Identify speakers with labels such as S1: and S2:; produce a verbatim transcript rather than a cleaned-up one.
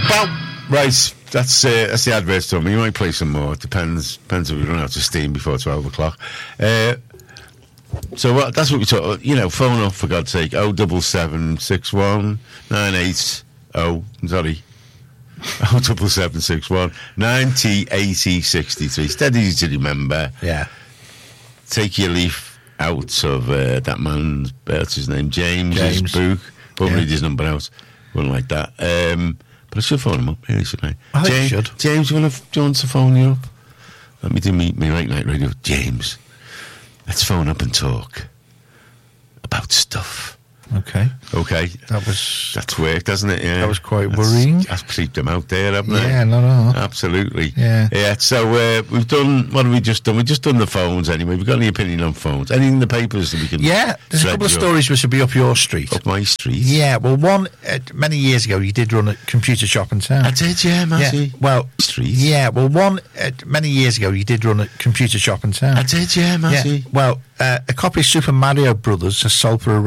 S1: Well, right, that's uh, that's the adverts done. You might play some more. It depends. Depends if we run out of steam before twelve o'clock. Uh, so what, that's what we talk. You know, phone up for God's sake. Oh, double seven six one nine eight. Oh, sorry. Oh, double seven six one ninety eighty sixty three. It's dead easy to remember.
S2: Yeah.
S1: Take your leaf out of uh, that man's. What's his name? James's
S2: James.
S1: book. Won't
S2: Yeah.
S1: read his number out. Wouldn't like that. Um, but I should phone him up, really, shouldn't I?
S2: I think
S1: James,
S2: you should.
S1: James, do you want to, do you want to phone you up? Let me do me, me late night radio. James, let's phone up and talk about stuff.
S2: Okay.
S1: Okay.
S2: That was
S1: That's worked, hasn't it? Yeah.
S2: That was quite
S1: That's,
S2: worrying.
S1: That's creeped them out there, haven't they?
S2: Yeah, no, no.
S1: Absolutely.
S2: Yeah.
S1: Yeah, so uh, we've done, what have we just done? We've just done the phones anyway. We've got any opinion on phones? Anything in the papers that we can...
S2: Yeah, there's a
S1: thread
S2: couple of
S1: you up?
S2: stories which will be up your street.
S1: Up my street?
S2: Yeah, well, one, uh, many years ago, you did run a computer shop in town.
S1: I did, yeah, Matty.
S2: Yeah, well,
S1: Street?
S2: yeah, well, one, uh, many years ago, you did run a computer shop in town.
S1: I did, yeah, Matty.
S2: Yeah, well, uh, a copy of Super Mario Brothers has sold for a